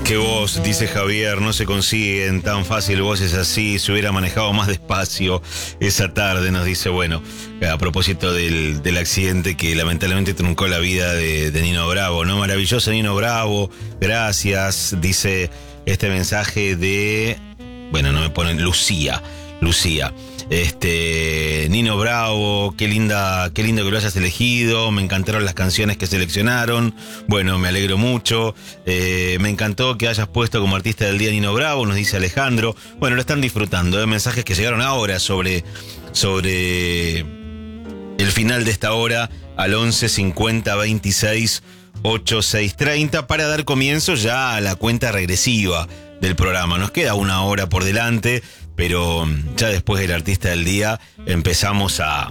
Qué voz, dice Javier, no se consiguen tan fácil voces así, se hubiera manejado más despacio esa tarde, nos dice, bueno, a propósito del accidente que lamentablemente truncó la vida de Nino Bravo, ¿no? Maravilloso Nino Bravo, gracias, dice este mensaje de, bueno, no me ponen, Lucía. Nino Bravo, qué lindo que lo hayas elegido, me encantaron las canciones que seleccionaron, bueno, me alegro mucho, me encantó que hayas puesto como artista del día Nino Bravo, nos dice Alejandro, bueno, lo están disfrutando, mensajes que llegaron ahora sobre el final de esta hora al 11 50 26 86 30 para dar comienzo ya a la cuenta regresiva del programa. Nos queda una hora por delante, pero ya después del artista del día empezamos a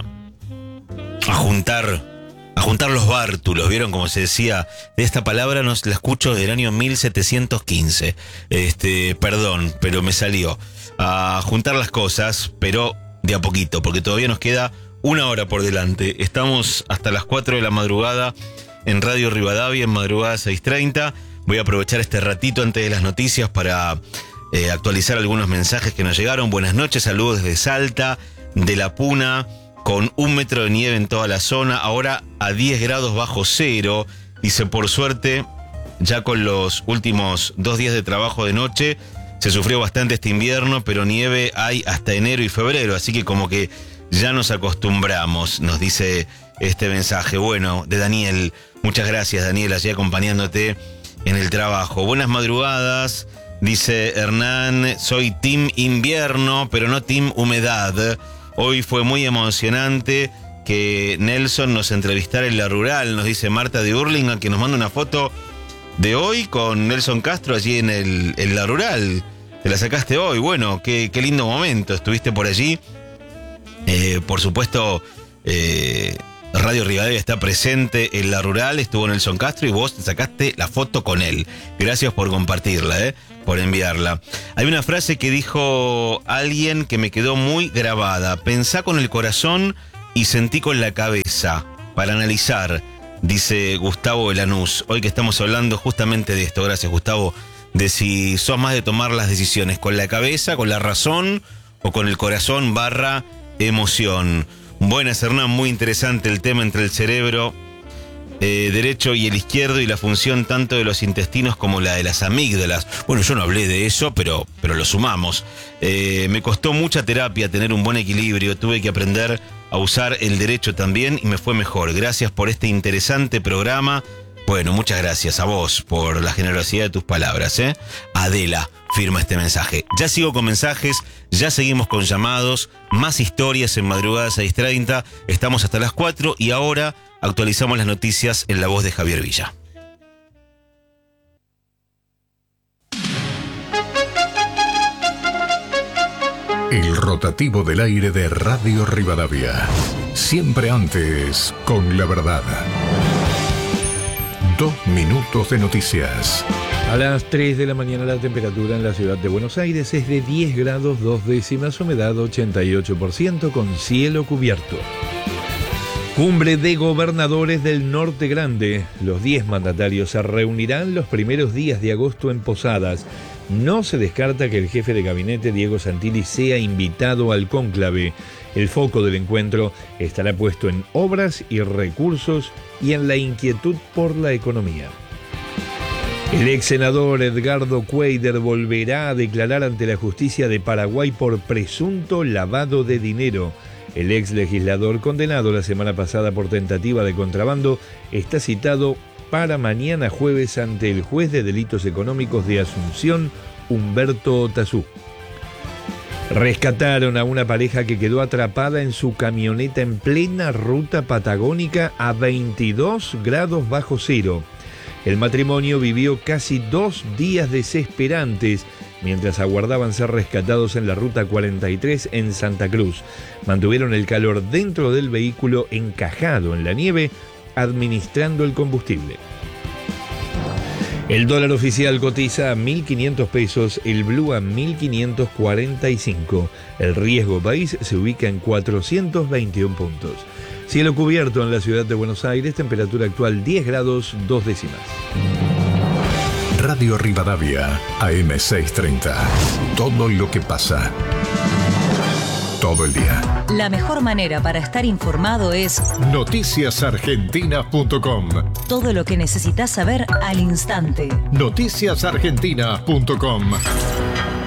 juntar los bártulos. ¿Vieron cómo se decía? De esta palabra la escucho del año 1715. Perdón, pero me salió. A juntar las cosas, pero de a poquito, porque todavía nos queda una hora por delante. Estamos hasta las 4 de la madrugada en Radio Rivadavia, en madrugada 6:30. Voy a aprovechar este ratito antes de las noticias para actualizar algunos mensajes que nos llegaron. Buenas noches, saludos desde Salta, de La Puna, con 1 metro de nieve en toda la zona, ahora a 10 grados bajo cero. Dice, por suerte, ya con los últimos 2 días de trabajo de noche, se sufrió bastante este invierno, pero nieve hay hasta enero y febrero, así que como que ya nos acostumbramos, nos dice este mensaje. Bueno, de Daniel, muchas gracias, Daniel, allí acompañándote en el trabajo. Buenas madrugadas. Dice Hernán, soy team invierno, pero no team humedad. Hoy fue muy emocionante que Nelson nos entrevistara en La Rural, nos dice Marta de Hurlingham, que nos manda una foto de hoy con Nelson Castro allí en La Rural. Te la sacaste hoy, bueno, qué lindo momento, estuviste por allí. Por supuesto, Radio Rivadavia está presente en La Rural, estuvo Nelson Castro y vos te sacaste la foto con él. Gracias por compartirla, por enviarla. Hay una frase que dijo alguien que me quedó muy grabada. Pensá con el corazón y sentí con la cabeza para analizar, dice Gustavo de Lanús. Hoy que estamos hablando justamente de esto, gracias Gustavo, de si sos más de tomar las decisiones con la cabeza, con la razón o con el corazón / emoción. Buenas, Hernán, muy interesante el tema entre el cerebro derecho y el izquierdo y la función tanto de los intestinos como la de las amígdalas. Bueno, yo no hablé de eso, pero lo sumamos. Me costó mucha terapia tener un buen equilibrio, tuve que aprender a usar el derecho también y me fue mejor. Gracias por este interesante programa. Bueno, muchas gracias a vos por la generosidad de tus palabras, Adela firma este mensaje. Ya sigo con mensajes, ya seguimos con llamados, más historias en madrugada 6:30. Estamos hasta las 4 y ahora actualizamos las noticias en la voz de Javier Villa. El rotativo del aire de Radio Rivadavia. Siempre antes con la verdad. 2 minutos de noticias. A las 3 de la mañana la temperatura en la ciudad de Buenos Aires es de 10 grados 2 décimas, humedad 88% con cielo cubierto. Cumbre de gobernadores del Norte Grande. Los 10 mandatarios se reunirán los primeros días de agosto en Posadas. No se descarta que el jefe de gabinete, Diego Santilli, sea invitado al cónclave. El foco del encuentro estará puesto en obras y recursos y en la inquietud por la economía. El ex senador Edgardo Cuéllar volverá a declarar ante la justicia de Paraguay por presunto lavado de dinero. El ex legislador, condenado la semana pasada por tentativa de contrabando, está citado para mañana jueves ante el juez de delitos económicos de Asunción, Humberto Otazú. Rescataron a una pareja que quedó atrapada en su camioneta en plena ruta patagónica a 22 grados bajo cero. El matrimonio vivió casi 2 días desesperantes mientras aguardaban ser rescatados en la Ruta 43 en Santa Cruz. Mantuvieron el calor dentro del vehículo encajado en la nieve, administrando el combustible. El dólar oficial cotiza a 1.500 pesos, el blue a 1.545. El riesgo país se ubica en 421 puntos. Cielo cubierto en la ciudad de Buenos Aires, temperatura actual 10 grados 2 décimas. Radio Rivadavia, AM630. Todo lo que pasa. Todo el día. La mejor manera para estar informado es noticiasargentinas.com. todo lo que necesitas saber al instante. Noticiasargentinas.com.